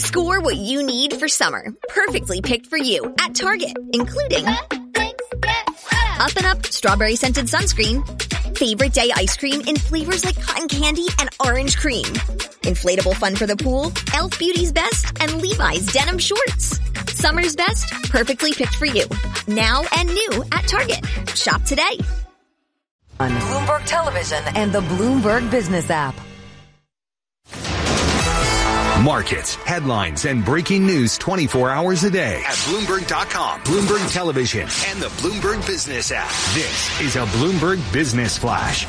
Score what you need for summer, perfectly picked for you at Target, including Up and Up Strawberry Scented Sunscreen, Favorite Day Ice Cream in flavors like cotton candy and orange cream, inflatable fun for the pool, Elf Beauty's Best, and Levi's Denim Shorts. Summer's best, perfectly picked for you. Now and new at Target. Shop today. On Bloomberg Television and the Bloomberg Business app. Markets, headlines, and breaking news 24 hours a day at Bloomberg.com, Bloomberg Television, and the Bloomberg Business app. This is a Bloomberg Business Flash.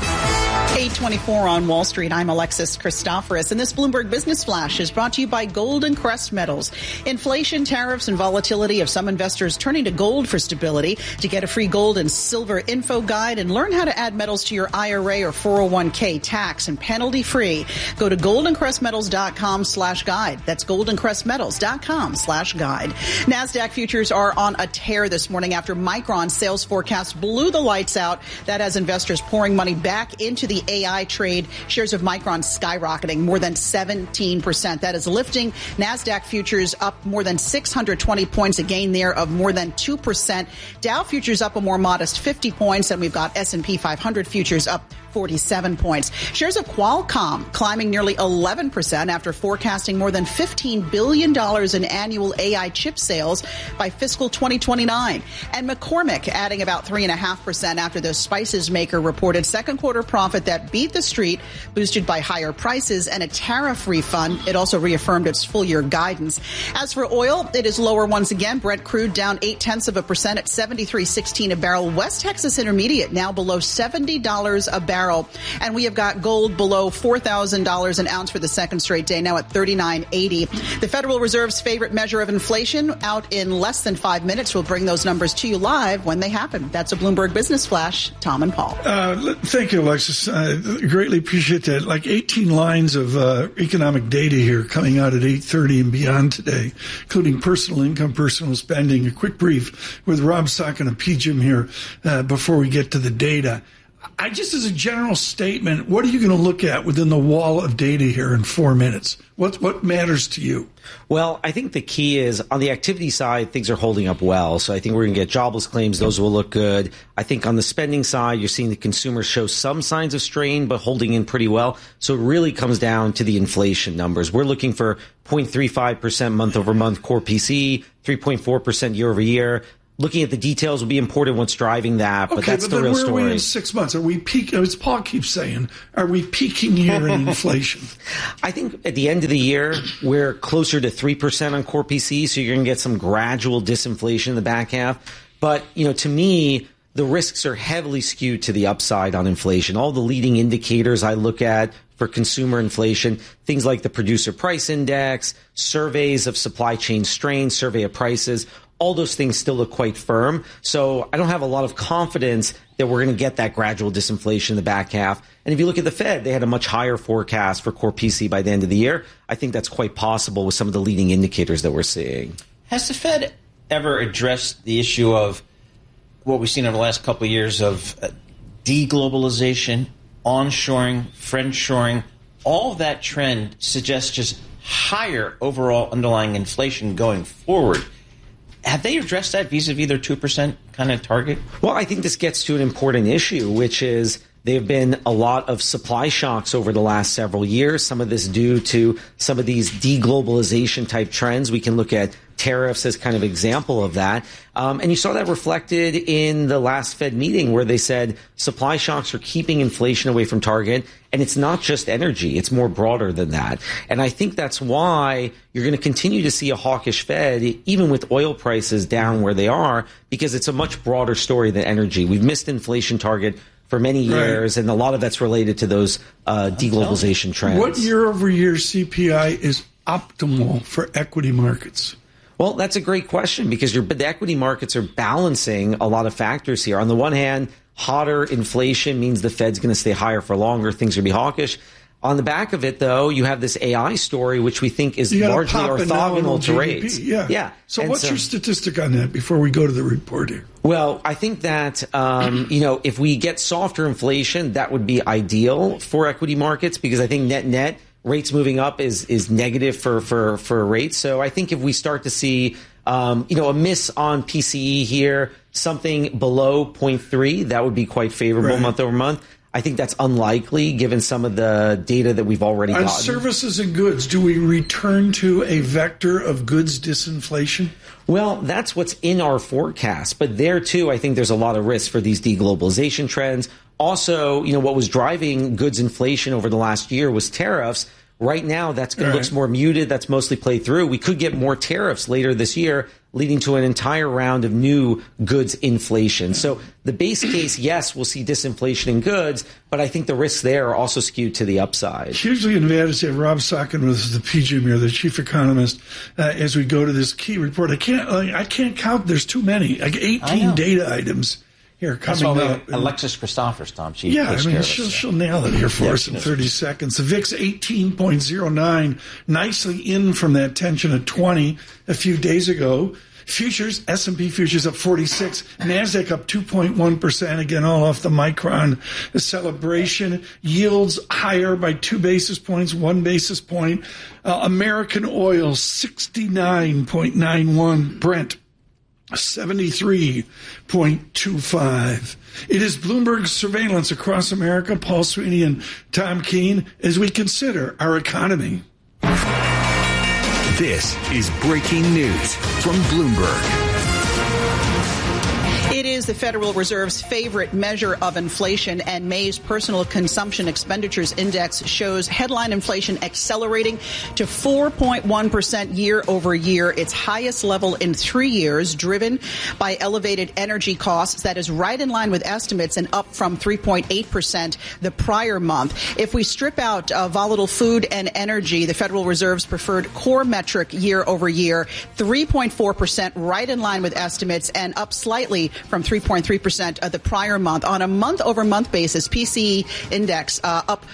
8:24 on Wall Street. I'm Alexis Christoforous, and this Bloomberg Business Flash is brought to you by Golden Crest Metals. Inflation, tariffs, and volatility have some investors turning to gold for stability. To get a free gold and silver info guide and learn how to add metals to your IRA or 401k tax and penalty free, go to goldencrestmetals.com/guide. That's goldencrestmetals.com/guide. NASDAQ futures are on a tear this morning after Micron's sales forecast blew the lights out. That has investors pouring money back into the AI trade. Shares of Micron skyrocketing more than 17%. That is lifting NASDAQ futures up more than 620 points, a gain there of more than 2%. Dow futures up a more modest 50 points, and we've got S&P 500 futures up 47 points. Shares of Qualcomm climbing nearly 11% after forecasting more than $15 billion in annual AI chip sales by fiscal 2029. And McCormick adding about 3.5% after the spices maker reported second quarter profit that beat the street, boosted by higher prices and a tariff refund. It also reaffirmed its full year guidance. As for oil, it is lower once again. Brent crude down 0.8% at $73.16 a barrel. West Texas Intermediate now below $70 a barrel. And we have got gold below $4,000 an ounce for the second straight day, now at $39.80. The Federal Reserve's favorite measure of inflation out in less than 5 minutes. We'll bring those numbers to you live when they happen. That's a Bloomberg Business Flash. Tom and Paul. Thank you, Alexis. Greatly appreciate that. Like 18 lines of economic data here coming out at 8:30 and beyond today, including personal income, personal spending. A quick brief with Rob Sockin and PGIM here before we get to the data. I just, as a general statement, what are you going to look at within the wall of data here in 4 minutes? What matters to you? Well, I think the key is on the activity side, things are holding up well. So I think we're going to get jobless claims. Those will look good. I think on the spending side, you're seeing the consumer show some signs of strain, but holding in pretty well. So it really comes down to the inflation numbers. We're looking for 0.35% month over month core PCE, 3.4% year over year. Looking at the details will be important what's driving that, but that's the real story. Where are we in 6 months? Are we peaking, as Paul keeps saying, are we peaking here in inflation? I think at the end of the year, we're closer to 3% on core PCE, so you're going to get some gradual disinflation in the back half. But, to me, the risks are heavily skewed to the upside on inflation. All the leading indicators I look at for consumer inflation, things like the producer price index, surveys of supply chain strain, survey of prices, all those things still look quite firm. So I don't have a lot of confidence that we're going to get that gradual disinflation in the back half. And if you look at the Fed, they had a much higher forecast for core PCE by the end of the year. I think that's quite possible with some of the leading indicators that we're seeing. Has the Fed ever addressed the issue of what we've seen over the last couple of years of deglobalization, onshoring, friendshoring? All of that trend suggests just higher overall underlying inflation going forward. Have they addressed that vis-a-vis their 2% kind of target? Well, I think this gets to an important issue, which is there have been a lot of supply shocks over the last several years. Some of this due to some of these deglobalization type trends. We can look at tariffs as kind of example of that. And you saw that reflected in the last Fed meeting where they said supply shocks are keeping inflation away from target. And it's not just energy. It's more broader than that. And I think that's why you're going to continue to see a hawkish Fed, even with oil prices down where they are, because it's a much broader story than energy. We've missed inflation target for many years, and a lot of that's related to those deglobalization trends. What year-over-year CPI is optimal for equity markets? Well, that's a great question because the equity markets are balancing a lot of factors here. On the one hand, hotter inflation means the Fed's going to stay higher for longer. Things are going to be hawkish. On the back of it, though, you have this AI story, which we think is largely orthogonal to rates. Yeah. So what's your statistic on that before we go to the report here? Well, I think that, if we get softer inflation, that would be ideal for equity markets because I think net-net, rates moving up is negative for rates. So I think if we start to see a miss on PCE here, something below 0.3, that would be quite favorable month over month. I think that's unlikely given some of the data that we've already gotten. On services and goods, do we return to a vector of goods disinflation? Well, that's what's in our forecast. But there, too, I think there's a lot of risk for these deglobalization trends. Also, what was driving goods inflation over the last year was tariffs. Right now, that's going to look more muted. That's mostly played through. We could get more tariffs later this year, leading to an entire round of new goods inflation. So the base case, yes, we'll see disinflation in goods, but I think the risks there are also skewed to the upside. Hugely advantage to have Rob Sockin with the PGIM here, the chief economist, as we go to this key report. I can't count. There's too many. Like 18 data items here coming up. Alexis Christophers, Tom. She'll nail it here for us in 30 seconds. The VIX 18.09, nicely in from that tension at 20 a few days ago. Futures, S&P futures up 46, NASDAQ up 2.1%, again, all off the Micron celebration. Yields higher by 2 basis points, 1 basis point. American oil 69.91, Brent 73.25. It is Bloomberg Surveillance across America. Paul Sweeney and Tom Keene as we consider our economy. This is breaking news from Bloomberg. It is the Federal Reserve's favorite measure of inflation, and May's personal consumption expenditures index shows headline inflation accelerating to 4.1% year over year, its highest level in 3 years, driven by elevated energy costs. That is right in line with estimates and up from 3.8% the prior month. If we strip out volatile food and energy, the Federal Reserve's preferred core metric year over year, 3.4%, right in line with estimates and up slightly from 3.3% of the prior month. On a month-over-month basis, PCE index up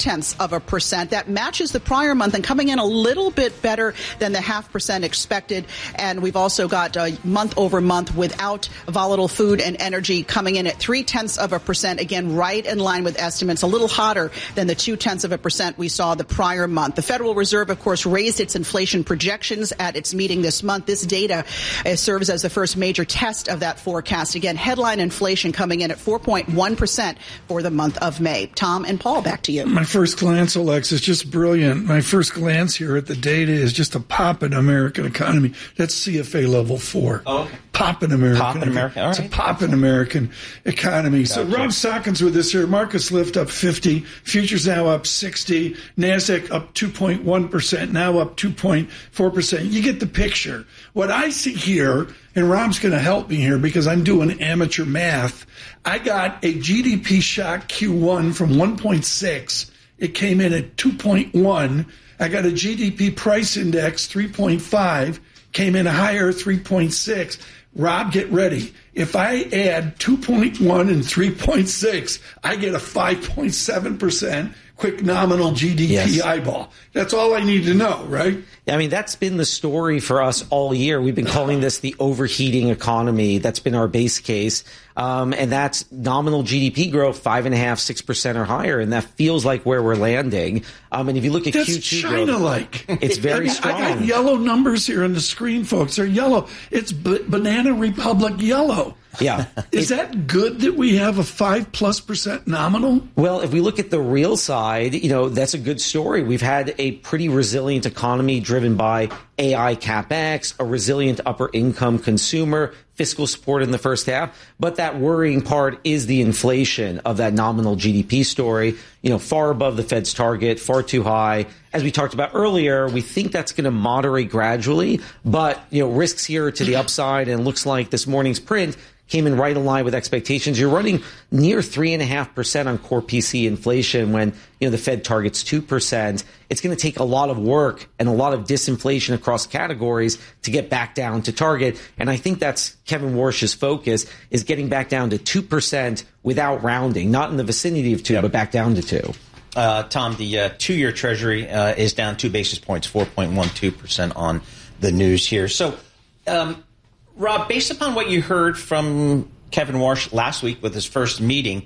0.4%. That matches the prior month and coming in a little bit better than the 0.5% expected. And we've also got month-over-month without volatile food and energy coming in at 0.3%. Again, right in line with estimates, a little hotter than the 0.2% we saw the prior month. The Federal Reserve, of course, raised its inflation projections at its meeting this month. This data serves as the first major test of that forecast. Again, headline inflation coming in at 4.1% for the month of May. Tom and Paul, back to you. My first glance, Alexis, just brilliant. My first glance here at the data is just a pop in American economy. That's CFA level 4. Oh, okay. Pop in American. Pop in American. All right. It's a pop in American economy. Gotcha. So Rob Sockin's with us here. Markets lift up 50. Futures now up 60. NASDAQ up 2.1%. Now up 2.4%. You get the picture. What I see here, and Rob's going to help me here because I'm doing amateur math. I got a GDP shock Q1 from 1.6. It came in at 2.1. I got a GDP price index 3.5. Came in higher, 3.6. Rob, get ready. If I add 2.1 and 3.6, I get a 5.7% quick nominal GDP eyeball. That's all I need to know, right? I mean, that's been the story for us all year. We've been calling this the overheating economy. That's been our base case. And that's nominal GDP growth, 5.5%, 6% or higher. And that feels like where we're landing. And if you look at that's Q2 China-like. It's very strong. I got yellow numbers here on the screen, folks. They're yellow. It's Banana Republic yellow. Yeah. Is that good that we have a 5+% nominal? Well, if we look at the real side, that's a good story. We've had a pretty resilient economy driven by AI CapEx, a resilient upper income consumer, fiscal support in the first half. But that worrying part is the inflation of that nominal GDP story, far above the Fed's target, far too high. As we talked about earlier, we think that's going to moderate gradually, but, risks here to the upside, and it looks like this morning's print came in right in line with expectations. You're running near 3.5% on core PC inflation when, the Fed targets 2%. It's going to take a lot of work and a lot of disinflation across categories to get back down to target. And I think that's Kevin Warsh's focus, is getting back down to 2% without rounding, not in the vicinity of 2, but back down to 2. Tom, the 2-year Treasury is down 2 basis points, 4.12% on the news here. So, Rob, based upon what you heard from Kevin Warsh last week with his first meeting, how do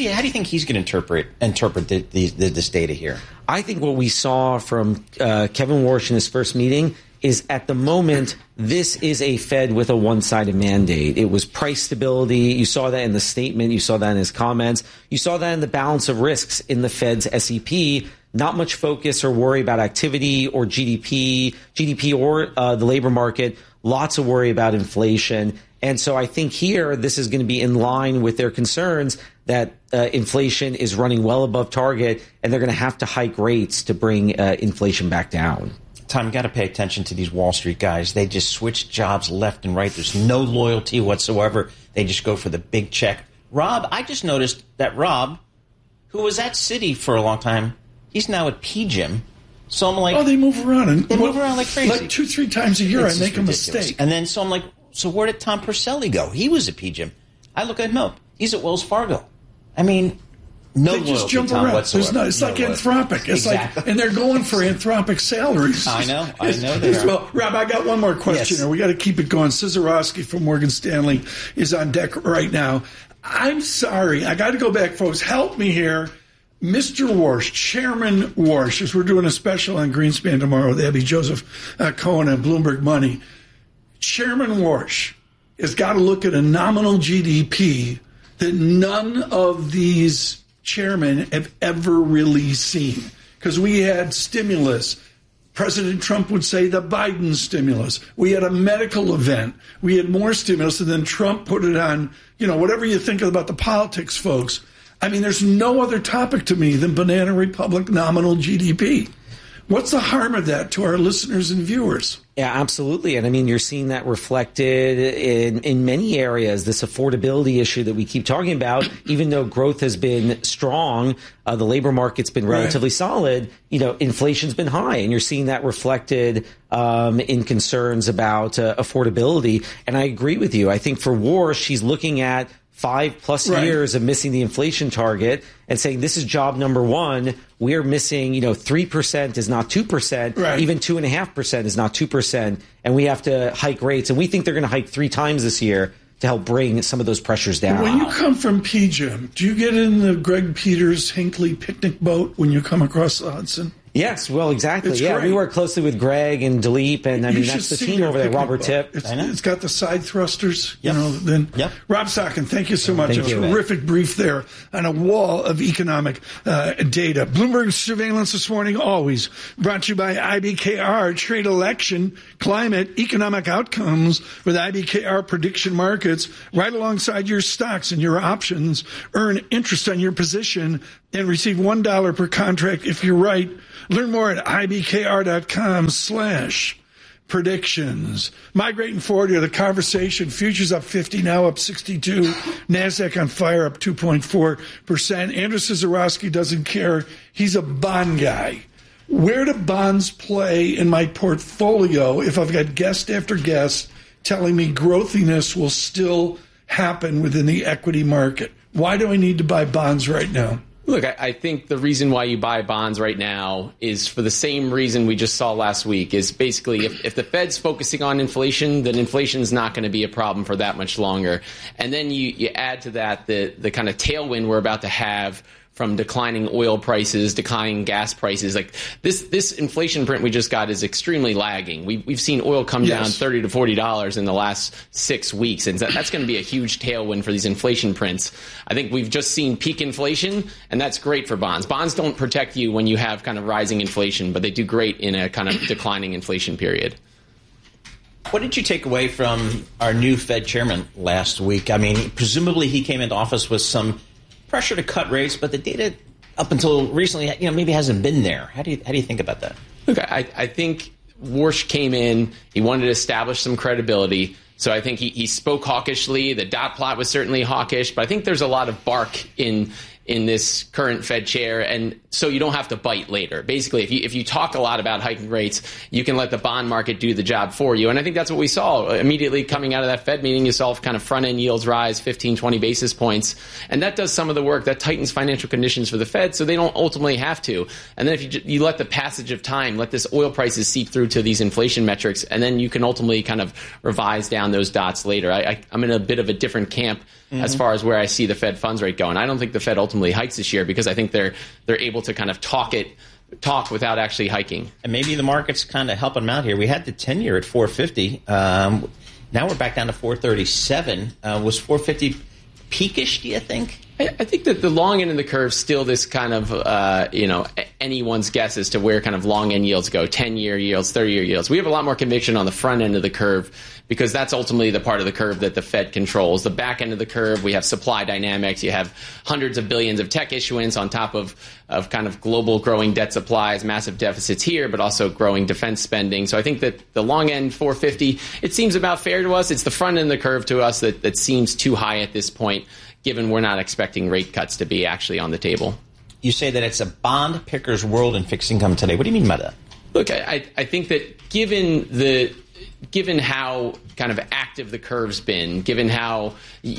Yeah, how do you think he's going to interpret this data here? I think what we saw from Kevin Warsh in his first meeting is, at the moment, this is a Fed with a one-sided mandate. It was price stability. You saw that in the statement. You saw that in his comments. You saw that in the balance of risks in the Fed's SEP. Not much focus or worry about activity or GDP or the labor market. Lots of worry about inflation. And so I think here this is going to be in line with their concerns that inflation is running well above target, and they're going to have to hike rates to bring inflation back down. Tom, you got to pay attention to these Wall Street guys. They just switch jobs left and right. There's no loyalty whatsoever. They just go for the big check. Rob, I just noticed that Rob, who was at Citi for a long time, he's now at PGIM. So I'm like, they move around. They move around like crazy. Like 2-3 times a year, I make a mistake. And then so I'm like, so where did Tom Purcelli go? He was at PGIM. I look at him up. He's at Wells Fargo. I mean, no they just loyalty, jump Tom, around. whatsoever. It's like Anthropic. It's exactly. and they're going for Anthropic salaries. I know they are. Well, Rob, I got one more question. Yes. We got to keep it going. Cizorowski from Morgan Stanley is on deck right now. I'm sorry. I got to go back, folks. Help me here. Mr. Warsh, Chairman Warsh, as we're doing a special on Greenspan tomorrow with Abby Joseph Cohen and Bloomberg Money. Chairman Warsh has got to look at a nominal GDP that none of these chairmen have ever really seen. Because we had stimulus. President Trump would say the Biden stimulus. We had a medical event. We had more stimulus, and then Trump put it on, whatever you think about the politics, folks. I mean, there's no other topic to me than Banana Republic nominal GDP. What's the harm of that to our listeners and viewers? Yeah, absolutely. And I mean, you're seeing that reflected in many areas, this affordability issue that we keep talking about. Even though growth has been strong, the labor market's been relatively solid, inflation's been high. And you're seeing that reflected in concerns about affordability. And I agree with you. I think for Warsh, she's looking at 5+ years of missing the inflation target and saying this is job number one. We're missing, 3% is not 2%. Right. Even 2.5% is not 2%. And we have to hike rates. And we think they're going to hike 3 times this year to help bring some of those pressures down. When you come from PGIM, do you get in the Greg Peters Hinckley picnic boat when you come across the Hudson? Yes, well, exactly. Great. We work closely with Greg and Dilip, and I mean that's the team over there. Robert Tip. It's got the side thrusters. Yep. Rob Sockin, thank you so much. A terrific brief there on a wall of economic data. Bloomberg surveillance this morning, always brought to you by IBKR. Trade election, climate, economic outcomes with IBKR prediction markets right alongside your stocks and your options. Earn interest on your position and receive $1 per contract if you're right. Learn more at ibkr.com/predictions. Migrating forward here, the conversation. Futures up 50, now up 62. NASDAQ on fire, up 2.4%. Andrew Cizorowski doesn't care. He's a bond guy. Where do bonds play in my portfolio if I've got guest after guest telling me growthiness will still happen within the equity market? Why do I need to buy bonds right now? Look, I think the reason why you buy bonds right now is for the same reason we just saw last week, is basically if the Fed's focusing on inflation, then inflation is not going to be a problem for that much longer. And then you add to that the kind of tailwind we're about to have from declining oil prices, declining gas prices. Like this inflation print we just got is extremely lagging. We've seen oil come down $30 to $40 in the last 6 weeks, and that's going to be a huge tailwind for these inflation prints. I think we've just seen peak inflation, and that's great for bonds. Bonds don't protect you when you have kind of rising inflation, but they do great in a kind of declining inflation period. What did you take away from our new Fed chairman last week? I mean, presumably he came into office with some pressure to cut rates, but the data up until recently, maybe hasn't been there. How do you think about that? Look, I think Warsh came in, he wanted to establish some credibility. So I think he spoke hawkishly. The dot plot was certainly hawkish, but I think there's a lot of bark in this current Fed chair, and so you don't have to bite later. Basically, if you talk a lot about hiking rates, you can let the bond market do the job for you. And I think that's what we saw immediately coming out of that Fed meeting. You saw kind of front-end yields rise 15, 20 basis points, and that does some of the work. That tightens financial conditions for the Fed, so they don't ultimately have to. And then if you let the passage of time, let this oil prices seep through to these inflation metrics, and then you can ultimately kind of revise down those dots later. I'm in a bit of a different camp as far as where I see the Fed funds rate going. I don't think the Fed ultimately ultimately hikes this year, because I think they're able to kind of talk without actually hiking. And maybe the market's kind of helping them out here. We had the 10-year at 450. Now we're back down to 437. Was 450 peakish, do you think? I think that the long end of the curve still this kind of, anyone's guess as to where kind of long end yields go, 10-year yields, 30-year yields. We have a lot more conviction on the front end of the curve, because that's ultimately the part of the curve that the Fed controls. The back end of the curve, we have supply dynamics. You have hundreds of billions of tech issuance on top of kind of global growing debt supplies, massive deficits here, but also growing defense spending. So I think that the long end 450, it seems about fair to us. It's the front end of the curve to us that seems too high at this point, given we're not expecting rate cuts to be actually on the table. You say that it's a bond picker's world in fixed income today. What do you mean by that? Look, I think that given how kind of active the curve's been, given how,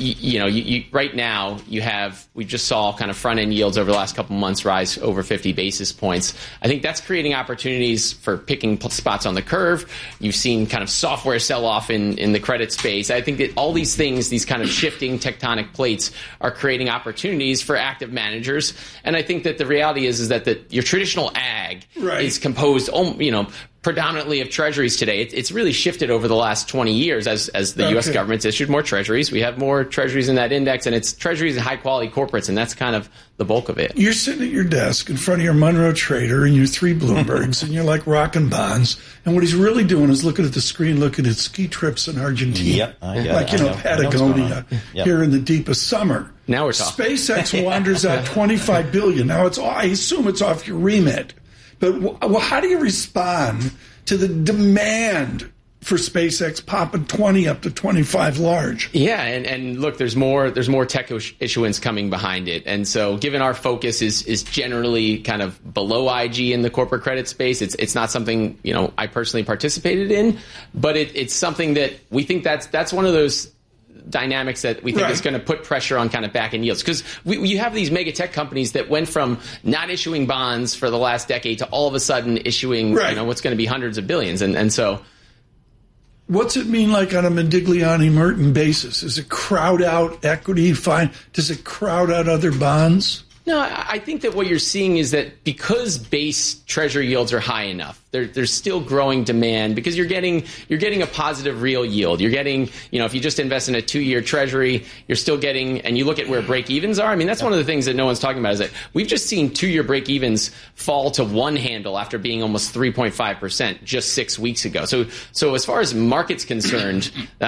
right now we just saw kind of front end yields over the last couple months rise over 50 basis points. I think that's creating opportunities for picking spots on the curve. You've seen kind of software sell off in the credit space. I think that all these things, these kind of shifting tectonic plates, are creating opportunities for active managers. And I think that the reality is that your traditional ag is composed, predominantly of treasuries today. It's really shifted over the last 20 years as the U.S. government's issued more treasuries. We have more treasuries in that index, and it's treasuries and high-quality corporates, and that's kind of the bulk of it. You're sitting at your desk in front of your Monroe Trader and your 3 Bloombergs, and you're like rocking bonds, and what he's really doing is looking at the screen, looking at ski trips in Argentina. Yep, Patagonia, here in the deepest summer. Now we're talking. SpaceX wanders out $25 billion. Now, I assume it's off your remit. But how do you respond to the demand for SpaceX popping 20 up to 25 large? Yeah, and look, there's more tech issuance coming behind it. And so given our focus is generally kind of below IG in the corporate credit space, it's not something, I personally participated in, but it's something that we think that's one of those dynamics that we think is going to put pressure on kind of back end yields, because you have these mega tech companies that went from not issuing bonds for the last decade to all of a sudden issuing what's going to be hundreds of billions, and so what's it mean like on a Modigliani-Merton basis? Does it crowd out equity? Fine. Does it crowd out other bonds? No, I think that what you're seeing is that because base treasury yields are high enough, there's still growing demand, because you're getting a positive real yield. You're getting, if you just invest in a 2-year treasury, you're still getting, and you look at where break evens are. I mean, that's one of the things that no one's talking about, is that we've just seen 2-year break evens fall to 1 handle after being almost 3.5% just 6 weeks ago. So as far as market's concerned,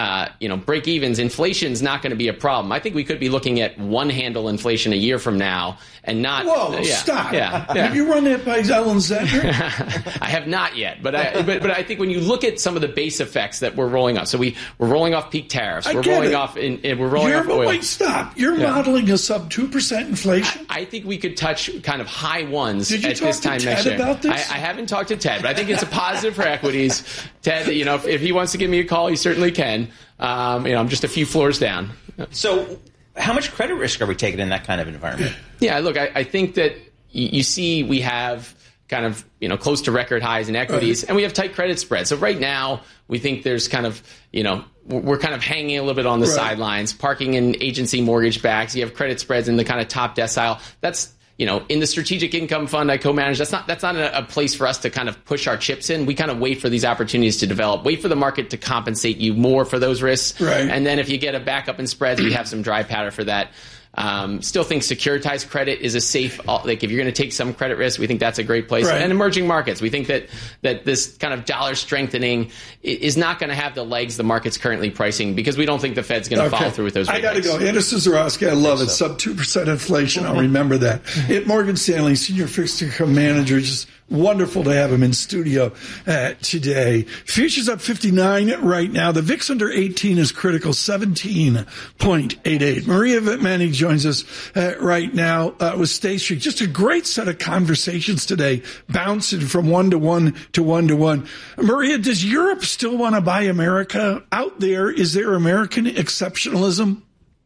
break evens, inflation's not going to be a problem. I think we could be looking at 1 handle inflation a year from now, and not. Whoa! Stop. Yeah. Have you run that by Ellen Zentner? I have not yet, but I think when you look at some of the base effects that we're rolling off, so we're rolling off peak tariffs. We're rolling off oil. Wait, stop! You're modeling a sub 2% inflation. I think we could touch kind of high ones at this time next year. Did you talk to Ted about this? I haven't talked to Ted, but I think it's a positive for equities. Ted, if he wants to give me a call, he certainly can. I'm just a few floors down. So, how much credit risk are we taking in that kind of environment? Yeah, look, I think that you see we have kind of, close to record highs in equities, and we have tight credit spreads. So right now, we think there's kind of, we're kind of hanging a little bit on the sidelines, parking in agency mortgage backs. You have credit spreads in the kind of top decile. That's, in the strategic income fund I co-manage, that's not a place for us to kind of push our chips in. We kind of wait for these opportunities to develop, wait for the market to compensate you more for those risks. Right. And then if you get a backup in spreads, we have some dry powder for that. Still think securitized credit is a safe, like if you're going to take some credit risk, we think that's a great place. Right. And emerging markets, we think that this kind of dollar strengthening is not going to have the legs the market's currently pricing, because we don't think the Fed's going to follow through with those rate I got to go. Anna Cizerowski, I love it. Sub 2% inflation. I'll remember that. At Morgan Stanley, senior fixed income manager, just wonderful to have him in studio today. Futures up 59 right now. The VIX under 18 is critical, 17.88. Maria Vittmani joins us right now with State Street. Just a great set of conversations today, bouncing from 1 to 1 to 1 to 1. Maria, does Europe still want to buy America out there? Is there American exceptionalism?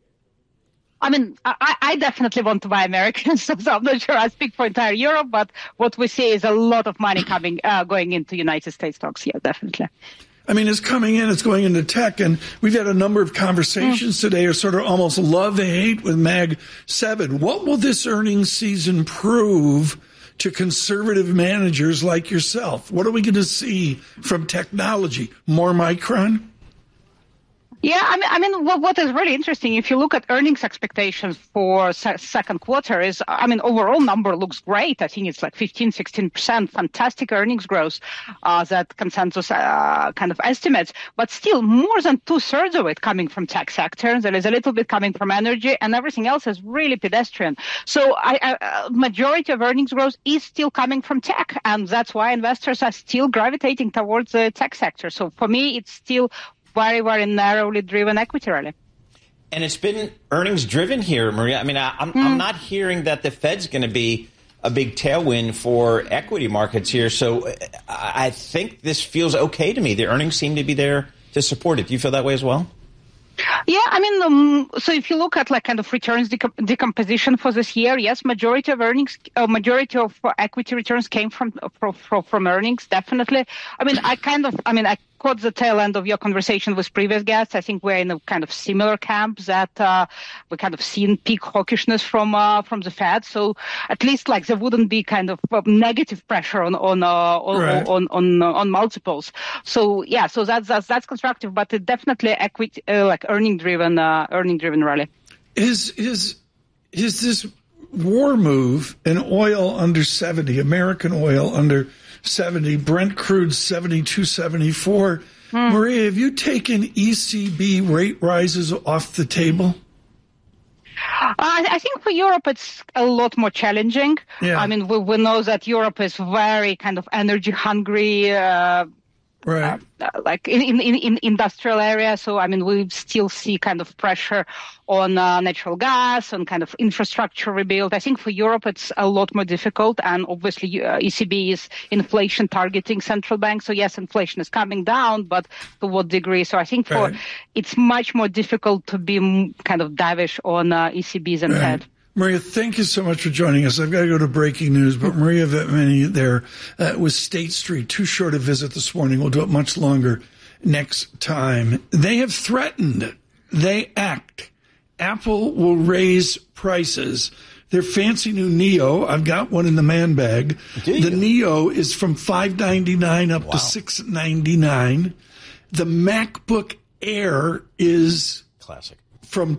I mean, I definitely want to buy Americans, so I'm not sure I speak for entire Europe, but what we see is a lot of money going into United States stocks here, definitely. I mean, it's coming in, it's going into tech, and we've had a number of conversations today are sort of almost love-hate with Mag 7. What will this earnings season prove to conservative managers like yourself? What are we going to see from technology? More Micron? Yeah, I mean, what is really interesting, if you look at earnings expectations for second quarter is, I mean, overall number looks great. I think it's like 16%, fantastic earnings growth, that consensus kind of estimates. But still, more than 2/3 of it coming from tech sector. There is a little bit coming from energy, and everything else is really pedestrian. So majority of earnings growth is still coming from tech, and that's why investors are still gravitating towards the tech sector. So for me, it's still very, very narrowly driven equity rally. And it's been earnings driven here, Maria. I mean, I'm not hearing that the Fed's going to be a big tailwind for equity markets here. So I think this feels okay to me. The earnings seem to be there to support it. Do you feel that way as well? Yeah, I mean, so if you look at like kind of returns decomposition for this year, yes, majority of equity returns came from earnings, definitely. I caught the tail end of your conversation with previous guests. I think we're in a kind of similar camp that we kind of seen peak hawkishness from the Fed. So at least like there wouldn't be kind of negative pressure on multiples. So yeah, so that's constructive, but it definitely equity like earning driven rally. Is this war move in oil under 70, American oil under 70, Brent crude 72, 74. Maria, have you taken ECB rate rises off the table? I think for Europe it's a lot more challenging. Yeah. I mean, we know that Europe is very kind of energy hungry, right. Like in industrial area. So, I mean, we still see kind of pressure on natural gas and kind of infrastructure rebuild. I think for Europe, it's a lot more difficult. And obviously, ECB is inflation targeting central bank. So, yes, inflation is coming down, but to what degree? So I think it's much more difficult to be kind of dovish on ECB's and Fed. Maria, thank you so much for joining us. I've got to go to breaking news, but Maria Vetmani there with State Street. Too short a visit this morning. We'll do it much longer next time. They have threatened. They act. Apple will raise prices. Their fancy new Neo, I've got one in the man bag. The Neo is from $599 up to $699. The MacBook Air is classic. From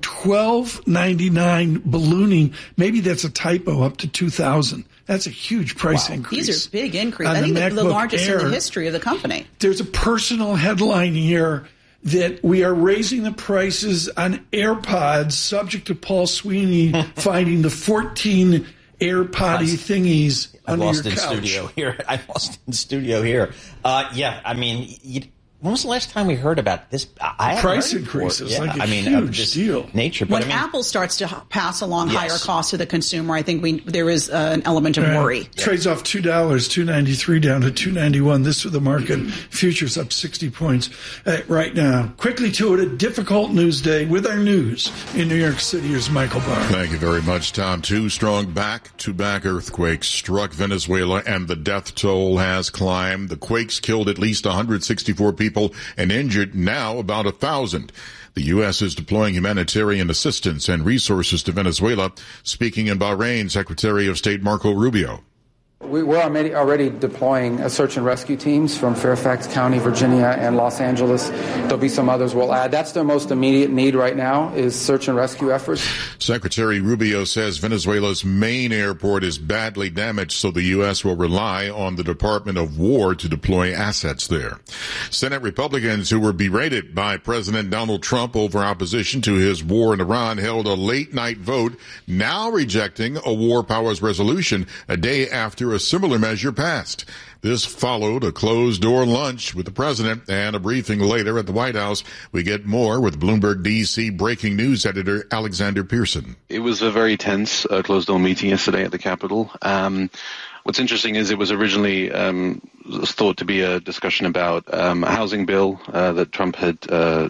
$1,299 ballooning, maybe that's a typo, up to $2,000. That's a huge price increase. These are big increases. I think the largest in the history of the company. There's a personal headline here that we are raising the prices on AirPods, subject to Paul Sweeney finding the 14 AirPoddy thingies under your couch. I lost in studio here. Yeah, I mean, when was the last time we heard about this? Price increases, like a huge deal. Nature, but when Apple starts to pass along higher costs to the consumer, I think there is an element of worry. Trades off $2, $2.93 down to $2.91. This with the market. Futures up 60 points right now. Quickly to it, a difficult news day with our news in New York City. Here's Michael Barr. Thank you very much, Tom. Two strong back-to-back earthquakes struck Venezuela, and the death toll has climbed. The quakes killed at least 164 people and injured now about 1,000. The U.S. is deploying humanitarian assistance and resources to Venezuela. Speaking in Bahrain, Secretary of State Marco Rubio. We're already deploying search and rescue teams from Fairfax County, Virginia, and Los Angeles. There'll be some others we'll add. That's their most immediate need right now is search and rescue efforts. Secretary Rubio says Venezuela's main airport is badly damaged, so the U.S. will rely on the Department of War to deploy assets there. Senate Republicans who were berated by President Donald Trump over opposition to his war in Iran held a late-night vote, now rejecting a war powers resolution a day after a similar measure passed. This followed a closed-door lunch with the president and a briefing later at the White House. We get more with Bloomberg D.C. breaking news editor Alexander Pearson. It was a very tense closed-door meeting yesterday at the Capitol. What's interesting is it was originally thought to be a discussion about a housing bill that Trump had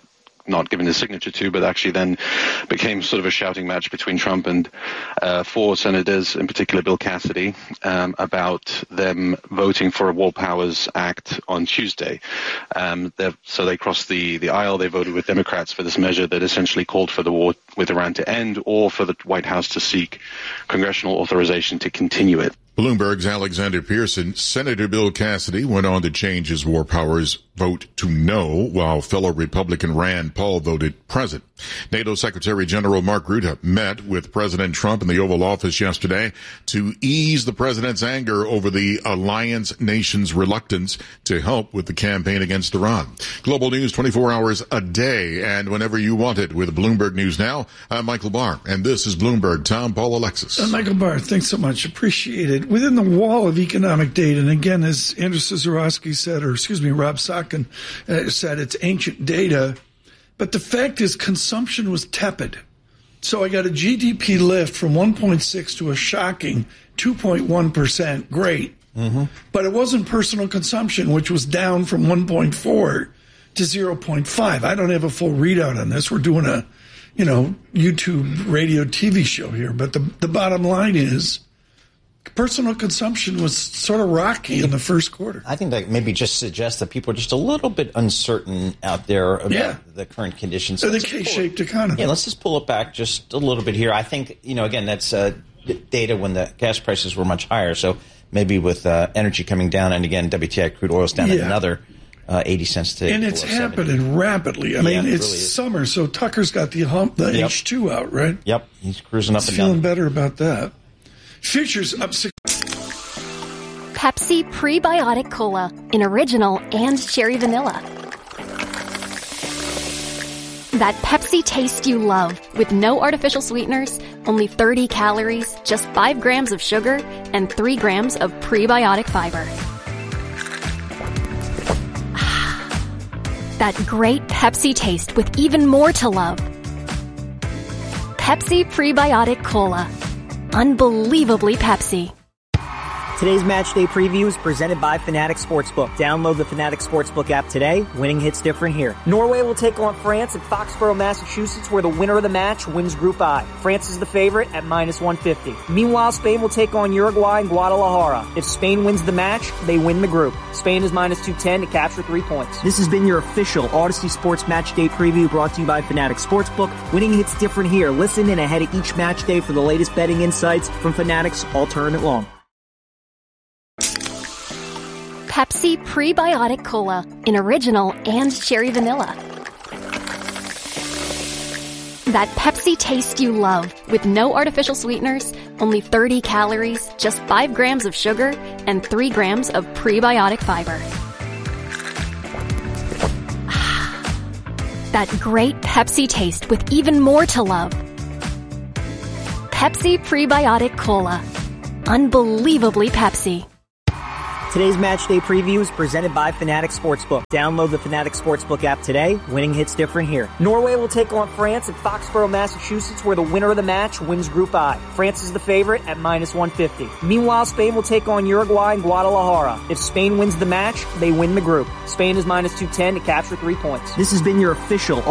not given his signature to, but actually then became sort of a shouting match between Trump and four senators, in particular Bill Cassidy, about them voting for a War Powers Act on Tuesday. So they crossed the aisle. They voted with Democrats for this measure that essentially called for the war with Iran to end, or for the White House to seek congressional authorization to continue it. Bloomberg's Alexander Pearson. Senator Bill Cassidy went on to change his War Powers vote to no, while fellow Republican Rand Paul voted present. NATO Secretary General Mark Rutte met with President Trump in the Oval Office yesterday to ease the president's anger over the alliance nation's reluctance to help with the campaign against Iran. Global news 24 hours a day and whenever you want it with Bloomberg News Now. I'm Michael Barr, and this is Bloomberg. Tom, Paul, Alexis. Michael Barr, thanks so much. Appreciate it. Within the wall of economic data, and again, as Andrew Cizorowski said, Rob Sotkin said, it's ancient data. But the fact is, consumption was tepid. So I got a GDP lift from 1.6 to a shocking 2.1%. Great. Mm-hmm. But it wasn't personal consumption, which was down from 1.4 to 0.5. I don't have a full readout on this. We're doing a, YouTube radio TV show here. But the bottom line is, personal consumption was sort of rocky in the first quarter. I think that maybe just suggests that people are just a little bit uncertain out there about the current conditions. So the K-shaped economy. Yeah, let's just pull it back just a little bit here. I think, again, that's data when the gas prices were much higher. So maybe with energy coming down, and again, WTI crude oil's down at another 80 cents today. And it's happening rapidly. I mean, it's really summer, so Tucker's got the H2 out, right? Yep, he's cruising up and down. Feeling better about that. Futures up 6. Pepsi Prebiotic Cola in original and cherry vanilla. That Pepsi taste you love with no artificial sweeteners, only 30 calories, just 5 grams of sugar, and 3 grams of prebiotic fiber. That great Pepsi taste with even more to love. Pepsi Prebiotic Cola. Unbelievably Pepsi. Today's match day preview is presented by Fanatics Sportsbook. Download the Fanatics Sportsbook app today. Winning hits different here. Norway will take on France at Foxborough, Massachusetts, where the winner of the match wins Group I. France is the favorite at -150. Meanwhile, Spain will take on Uruguay in Guadalajara. If Spain wins the match, they win the group. Spain is -210 to capture 3 points. This has been your official Odyssey Sports Match Day preview brought to you by Fanatics Sportsbook. Winning hits different here. Listen in ahead of each match day for the latest betting insights from Fanatics all tournament long. Pepsi Prebiotic Cola in original and cherry vanilla. That Pepsi taste you love with no artificial sweeteners, only 30 calories, just 5 grams of sugar, and 3 grams of prebiotic fiber. That great Pepsi taste with even more to love. Pepsi Prebiotic Cola. Unbelievably Pepsi. Today's match day preview is presented by Fanatics Sportsbook. Download the Fanatics Sportsbook app today. Winning hits different here. Norway will take on France at Foxborough, Massachusetts, where the winner of the match wins Group I. France is the favorite at -150. Meanwhile, Spain will take on Uruguay in Guadalajara. If Spain wins the match, they win the group. Spain is -210 to capture 3 points. This has been your official